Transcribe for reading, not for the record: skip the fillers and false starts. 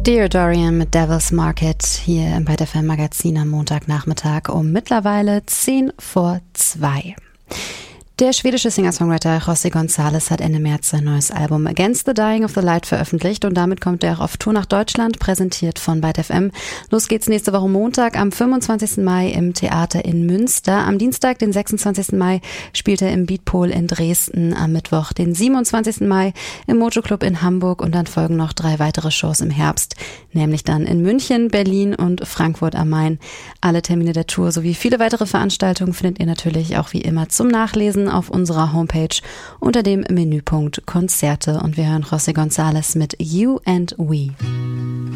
Dear Dorian mit Devil's Market hier im Byte FM Magazin am Montagnachmittag um mittlerweile 2:10. Der schwedische Singer-Songwriter José González hat Ende März sein neues Album Against the Dying of the Light veröffentlicht und damit kommt er auch auf Tour nach Deutschland, präsentiert von Byte FM. Los geht's nächste Woche Montag am 25. Mai im Theater in Münster. Am Dienstag, den 26. Mai, spielt er im Beatpol in Dresden. Am Mittwoch, den 27. Mai, im Mojo Club in Hamburg und dann folgen noch 3 weitere Shows im Herbst, nämlich dann in München, Berlin und Frankfurt am Main. Alle Termine der Tour sowie viele weitere Veranstaltungen findet ihr natürlich auch wie immer zum Nachlesen auf unserer Homepage unter dem Menüpunkt Konzerte und wir hören José González mit You and We.